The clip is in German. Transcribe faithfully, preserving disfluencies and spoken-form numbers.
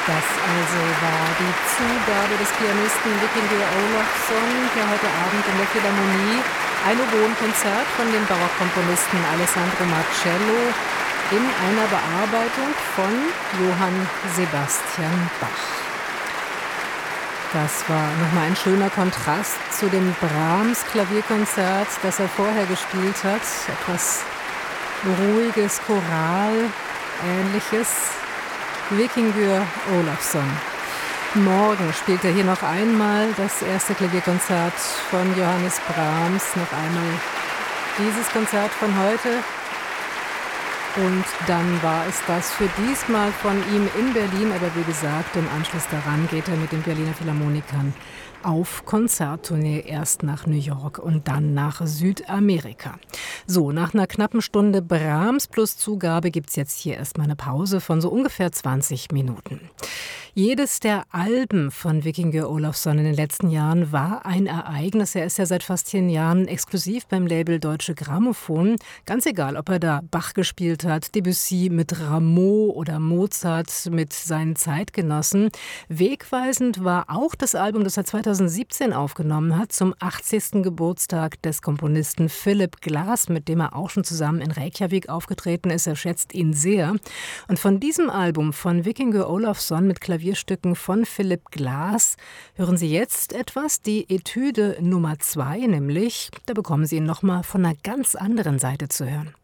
Das also war die Zugabe des Pianisten Wikingur Ólafsson, der heute Abend in der Philharmonie ein Oboenkonzert von dem Barockkomponisten Alessandro Marcello in einer Bearbeitung von Johann Sebastian Bach. Das war nochmal ein schöner Kontrast zu dem Brahms-Klavierkonzert, das er vorher gespielt hat. Etwas ruhiges Choral, ähnliches. Wikingur Ólafsson. Morgen spielt er hier noch einmal das erste Klavierkonzert von Johannes Brahms. Noch einmal dieses Konzert von heute. Und dann war es das für diesmal von ihm in Berlin. Aber wie gesagt, im Anschluss daran geht er mit den Berliner Philharmonikern auf Konzerttournee, erst nach New York und dann nach Südamerika. So, nach einer knappen Stunde Brahms plus Zugabe gibt es jetzt hier erstmal eine Pause von so ungefähr zwanzig Minuten. Jedes der Alben von Wikingur Ólafsson in den letzten Jahren war ein Ereignis. Er ist ja seit fast zehn Jahren exklusiv beim Label Deutsche Grammophon. Ganz egal, ob er da Bach gespielt hat, Debussy mit Rameau oder Mozart mit seinen Zeitgenossen. Wegweisend war auch das Album, das er zweitausendsiebzehn aufgenommen hat, zum achtzigsten Geburtstag des Komponisten Philip Glass, mit dem er auch schon zusammen in Reykjavik aufgetreten ist. Er schätzt ihn sehr. Und von diesem Album von Wikingur Ólafsson mit Klavierstücken von Philip Glass hören Sie jetzt etwas, die Etüde Nummer zwei, nämlich, da bekommen Sie ihn nochmal von einer ganz anderen Seite zu hören.